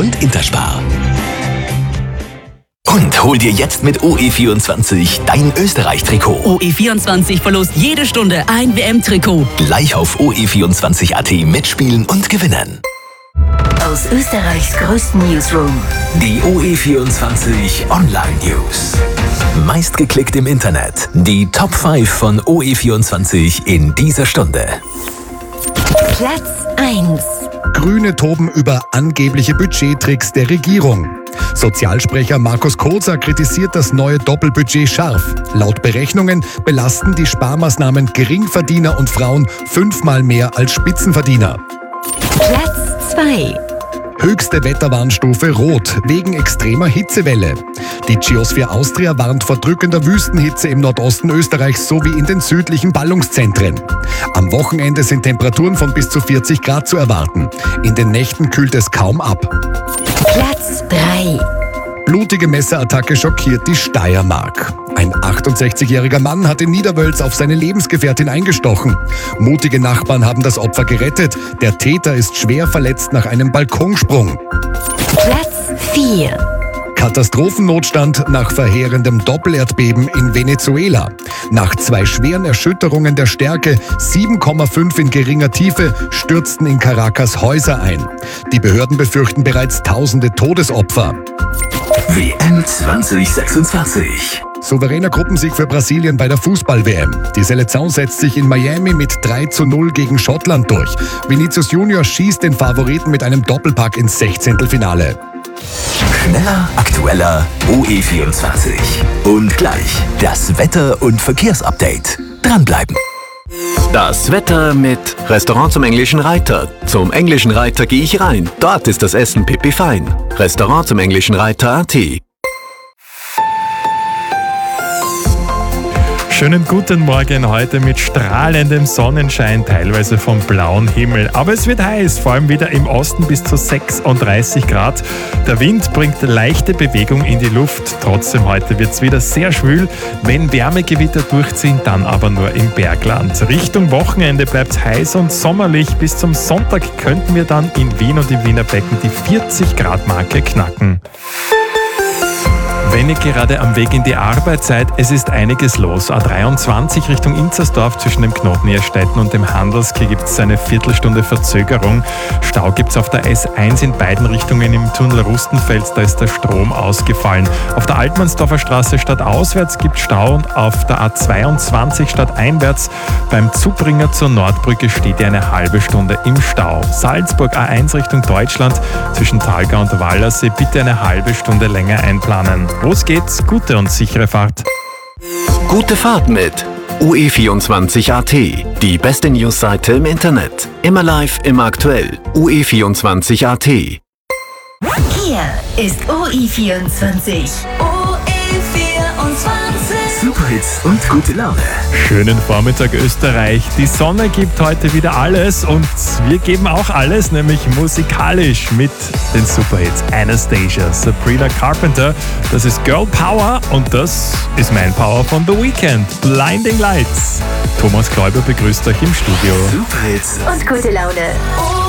und Interspar. Und hol dir jetzt mit OE24 dein Österreich-Trikot. OE24 verlost jede Stunde ein WM-Trikot. Gleich auf OE24.at mitspielen und gewinnen. Aus Österreichs größten Newsroom. Die OE24 Online News. Meistgeklickt im Internet. Die Top 5 von OE24 in dieser Stunde. Platz 1. Grüne toben über angebliche Budgettricks der Regierung. Sozialsprecher Markus Kozer kritisiert das neue Doppelbudget scharf. Laut Berechnungen belasten die Sparmaßnahmen Geringverdiener und Frauen 5-mal mehr als Spitzenverdiener. Platz 2. Höchste Wetterwarnstufe Rot wegen extremer Hitzewelle. Die Geosphere Austria warnt vor drückender Wüstenhitze im Nordosten Österreichs sowie in den südlichen Ballungszentren. Am Wochenende sind Temperaturen von bis zu 40 Grad zu erwarten. In den Nächten kühlt es kaum ab. Platz 3. Blutige Messerattacke schockiert die Steiermark. Ein 68-jähriger Mann hat in Niederwölz auf seine Lebensgefährtin eingestochen. Mutige Nachbarn haben das Opfer gerettet. Der Täter ist schwer verletzt nach einem Balkonsprung. Platz 4. Katastrophennotstand nach verheerendem Doppelerdbeben in Venezuela. Nach 2 schweren Erschütterungen der Stärke 7,5 in geringer Tiefe stürzten in Caracas Häuser ein. Die Behörden befürchten bereits tausende Todesopfer. WM 2026. Souveräner Gruppensieg für Brasilien bei der Fußball-WM. Die Selektion setzt sich in Miami mit 3:0 gegen Schottland durch. Vinicius Junior schießt den Favoriten mit einem Doppelpack ins 16. Schneller, aktueller, OE24. Und gleich das Wetter- und Verkehrsupdate. Dranbleiben. Das Wetter mit Restaurant zum Englischen Reiter. Zum Englischen Reiter gehe ich rein. Dort ist das Essen pipi fein. Restaurant zum Englischen Reiter.at. Schönen guten Morgen heute mit strahlendem Sonnenschein, teilweise vom blauen Himmel. Aber es wird heiß, vor allem wieder im Osten bis zu 36 Grad. Der Wind bringt leichte Bewegung in die Luft. Trotzdem heute wird es wieder sehr schwül. Wenn Wärmegewitter durchziehen, dann aber nur im Bergland. Richtung Wochenende bleibt es heiß und sommerlich. Bis zum Sonntag könnten wir dann in Wien und im Wiener Becken die 40 Grad Marke knacken. Wenn ihr gerade am Weg in die Arbeit seid, es ist einiges los. A23 Richtung Inzersdorf zwischen dem Knoten Ehrstetten und dem Handelske gibt es eine Viertelstunde Verzögerung. Stau gibt es auf der S1 in beiden Richtungen im Tunnel Rustenfels, da ist der Strom ausgefallen. Auf der Altmannsdorfer Straße stadtauswärts gibt es Stau und auf der A22 stadteinwärts beim Zubringer zur Nordbrücke steht ihr eine halbe Stunde im Stau. Salzburg A1 Richtung Deutschland zwischen Talgau und Wallersee bitte eine halbe Stunde länger einplanen. Los geht's, gute und sichere Fahrt. Gute Fahrt mit OE24.at. Die beste Newsseite im Internet. Immer live, immer aktuell. OE24.at. Hier ist OE24. Superhits und gute Laune. Schönen Vormittag Österreich. Die Sonne gibt heute wieder alles und wir geben auch alles, nämlich musikalisch mit den Superhits. Anastasia, Sabrina Carpenter, das ist Girl Power und das ist mein Power von The Weeknd. Blinding Lights. Thomas Kläuber begrüßt euch im Studio. Superhits Und gute Laune.